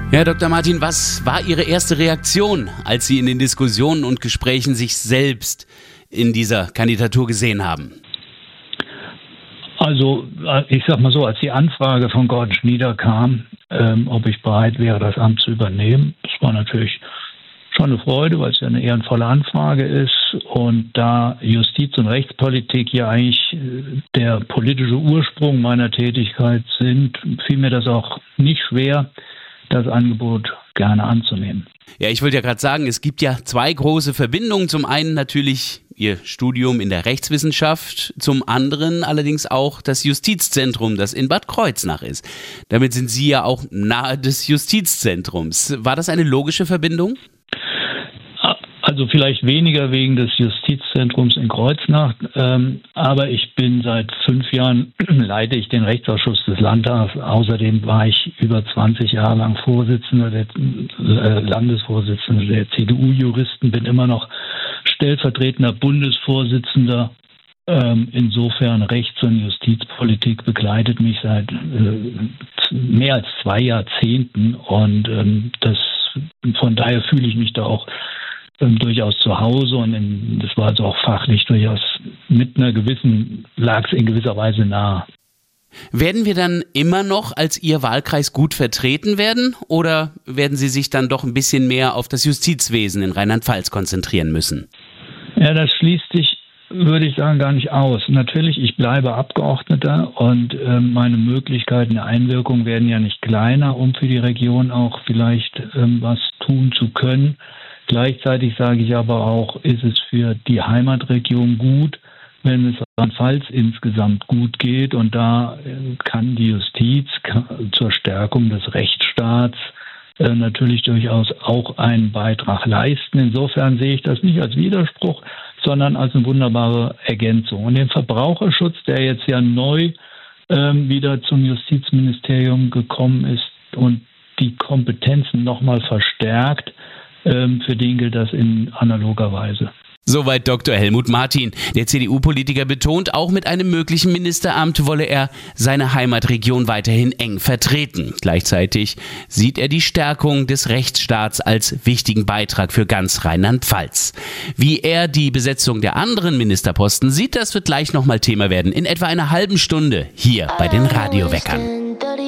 Herr Dr. Martin, was war Ihre erste Reaktion, als Sie in den Diskussionen und Gesprächen sich selbst in dieser Kandidatur gesehen haben? Also, ich sag mal so, als die Anfrage von Gordon Schmieder kam, ob ich bereit wäre, das Amt zu übernehmen, das war natürlich schon eine Freude, weil es ja eine ehrenvolle Anfrage ist. Und da Justiz- und Rechtspolitik ja eigentlich der politische Ursprung meiner Tätigkeit sind, fiel mir das auch nicht schwer, das Angebot gerne anzunehmen. Ja, ich wollte ja gerade sagen, es gibt ja zwei große Verbindungen. Zum einen natürlich Ihr Studium in der Rechtswissenschaft, zum anderen allerdings auch das Justizzentrum, das in Bad Kreuznach ist. Damit sind Sie ja auch nahe des Justizzentrums. War das eine logische Verbindung? Also vielleicht weniger wegen des Justizzentrums in Kreuznach, aber ich bin seit 5 Jahren, leite ich den Rechtsausschuss des Landtags. Außerdem war ich über 20 Jahre lang Landesvorsitzender der CDU-Juristen, bin immer noch stellvertretender Bundesvorsitzender. Insofern Rechts- und Justizpolitik begleitet mich seit mehr als 2 Jahrzehnten und von daher fühle ich mich da auch durchaus zu Hause und das war also auch fachlich durchaus lag es in gewisser Weise nahe. Werden wir dann immer noch als Ihr Wahlkreis gut vertreten werden oder werden Sie sich dann doch ein bisschen mehr auf das Justizwesen in Rheinland-Pfalz konzentrieren müssen? Ja, das schließt sich, würde ich sagen, gar nicht aus. Natürlich, ich bleibe Abgeordneter und meine Möglichkeiten der Einwirkung werden ja nicht kleiner, um für die Region auch vielleicht was tun zu können. Gleichzeitig sage ich aber auch, ist es für die Heimatregion gut, wenn es Rheinland-Pfalz insgesamt gut geht. Und da kann die Justiz zur Stärkung des Rechtsstaats natürlich durchaus auch einen Beitrag leisten. Insofern sehe ich das nicht als Widerspruch, sondern als eine wunderbare Ergänzung. Und den Verbraucherschutz, der jetzt ja neu wieder zum Justizministerium gekommen ist und die Kompetenzen nochmal verstärkt, für den gilt das in analoger Weise. Soweit Dr. Helmut Martin. Der CDU-Politiker betont, auch mit einem möglichen Ministeramt wolle er seine Heimatregion weiterhin eng vertreten. Gleichzeitig sieht er die Stärkung des Rechtsstaats als wichtigen Beitrag für ganz Rheinland-Pfalz. Wie er die Besetzung der anderen Ministerposten sieht, das wird gleich nochmal Thema werden. In etwa einer halben Stunde hier bei den Radioweckern.